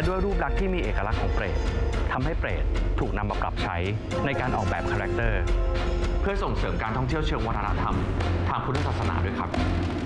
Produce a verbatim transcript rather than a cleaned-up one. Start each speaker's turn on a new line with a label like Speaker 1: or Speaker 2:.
Speaker 1: ด้วยรูปลักษณ์ที่มีเอกลักษณ์ของเปรตทำให้เปรตถูกนำมาปรับใช้ในการออกแบบคาแรคเตอร์เพื่อส่งเสริมการท่องเที่ยวเชิงวัฒนธรรมทางพุทธศาสนาด้วยครับ